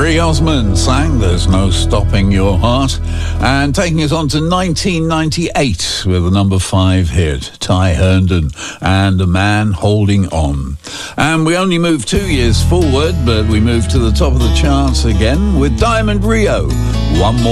Harry Osmond sang There's No Stopping Your Heart, and taking us on to 1998 with a number 5 hit, Ty Herndon and A Man Holding On. And we only moved 2 years forward, but we moved to the top of the charts again with Diamond Rio, One More